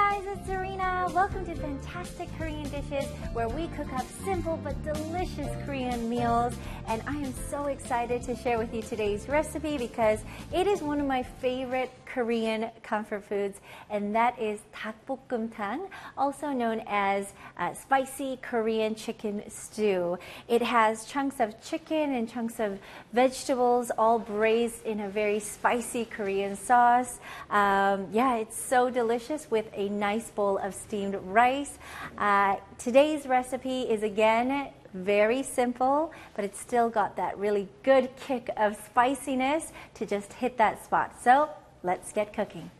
guys, it's Serena. Welcome to Fantastic Korean Dishes, where we cook up simple but delicious Korean meals. And I am so excited to share with you today's recipe because it is one of my favorite Korean comfort foods, and that is dakbokkeumtang, also known as spicy Korean chicken stew. It has chunks of chicken and chunks of vegetables all braised in a very spicy Korean sauce. Yeah, it's so delicious with a nice bowl of steamed rice. Today's recipe is again very simple, but it's still got that really good kick of spiciness to just hit that spot. So let's get cooking.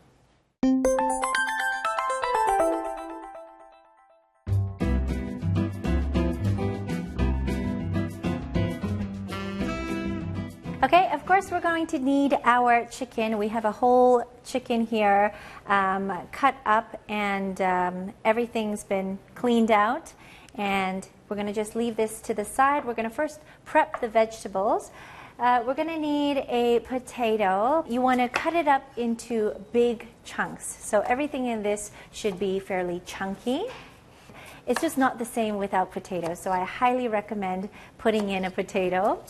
Okay, of course we're going to need our chicken. We have a whole chicken here cut up, and everything's been cleaned out. And we're going to just leave this to the side. We're going to first prep the vegetables. We're going to need a potato. You want to cut it up into big chunks. So everything in this should be fairly chunky. It's just not the same without potatoes, so I highly recommend putting in a potato.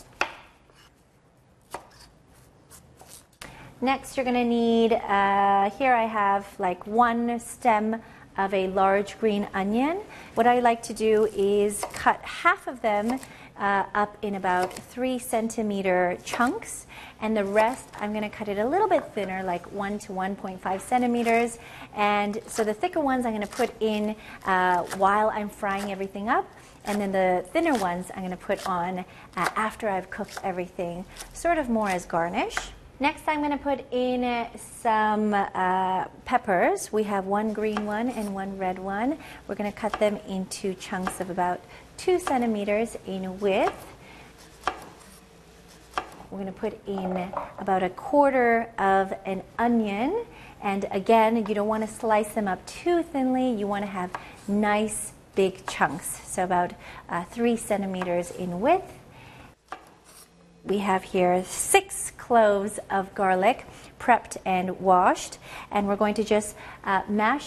Next, you're going to need, here I have like one stem of a large green onion. What I like to do is cut half of them up in about 3 centimeter chunks, and the rest I'm going to cut it a little bit thinner, like 1 to 1.5 centimeters. And so the thicker ones I'm going to put in while I'm frying everything up, and then the thinner ones I'm going to put on after I've cooked everything, sort of more as garnish. Next, I'm going to put in some peppers. We have one green one and one red one. We're going to cut them into chunks of about 2 centimeters in width. We're going to put in about 1/4 of an onion. And again, you don't want to slice them up too thinly. You want to have nice big chunks, so about 3 centimeters in width. We have here 6 cloves of garlic, prepped and washed, and we're going to just mash